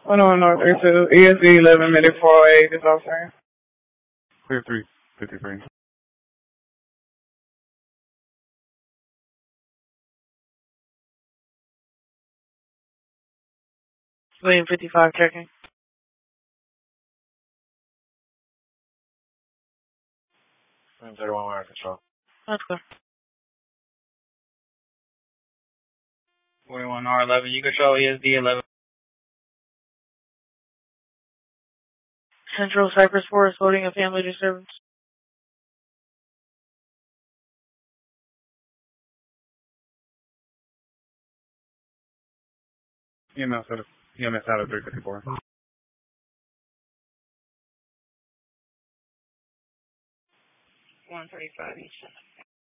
North 32, ESD 11 minute 408 is offering. Clear 353. William 55 checking. William 31 wire control. That's clear. 41R11, you control ESD 11. Central Cypress Forest loading a family disturbance. EMS out of 354. 135 Eastern.